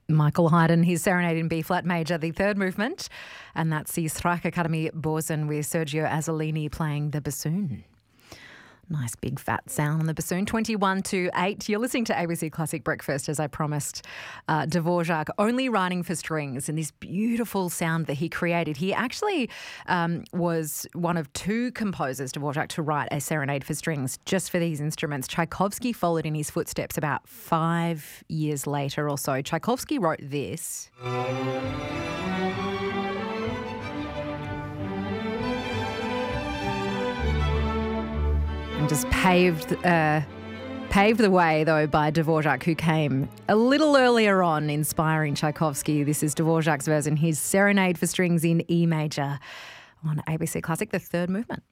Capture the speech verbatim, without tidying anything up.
Michael Haydn, his Serenade in B-flat major, the third movement. And that's the Streicherakademie Borzen with Sergio Azzolini playing the bassoon. Nice big fat sound on the bassoon. twenty-one to eight. You're listening to A B C Classic Breakfast, as I promised. Uh, Dvorak only writing for strings and this beautiful sound that he created. He actually um, was one of two composers, Dvorak, to write a serenade for strings just for these instruments. Tchaikovsky followed in his footsteps about five years later or so. Tchaikovsky wrote this. And just paved uh, paved the way, though, by Dvorak, who came a little earlier on, inspiring Tchaikovsky. This is Dvorak's version, his Serenade for Strings in E major on A B C Classic, the third movement.